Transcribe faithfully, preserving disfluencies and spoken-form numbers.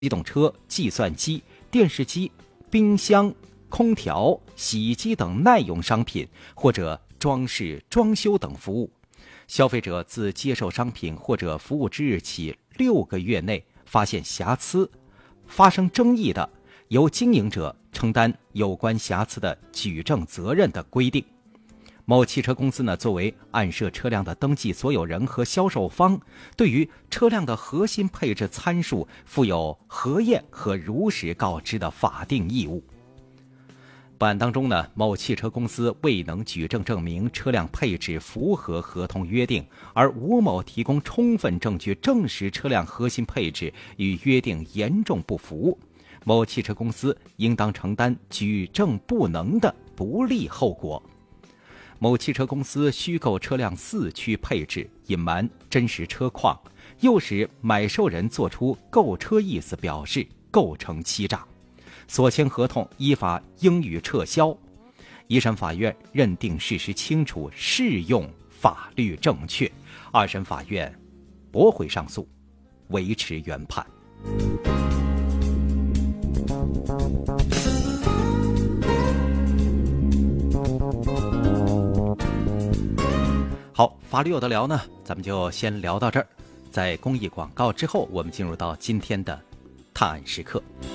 机动车、计算机、电视机、冰箱、空调、洗衣机等耐用商品，或者装饰、装修等服务。消费者自接受商品或者服务之日起六个月内发现瑕疵、发生争议的，由经营者承担有关瑕疵的举证责任的规定。某汽车公司呢，作为暗设车辆的登记所有人和销售方，对于车辆的核心配置参数负有核验和如实告知的法定义务。本案当中呢，某汽车公司未能举证证明车辆配置符合合同约定，而吴某提供充分证据证实车辆核心配置与约定严重不符，某汽车公司应当承担举证不能的不利后果。某汽车公司虚构车辆四驱配置，隐瞒真实车况，诱使买受人作出购车意思表示，构成欺诈，所签合同依法应予撤销。一审法院认定事实清楚，适用法律正确。二审法院驳回上诉，维持原判。好，法律有的聊呢，咱们就先聊到这儿。在公益广告之后，我们进入到今天的探案时刻。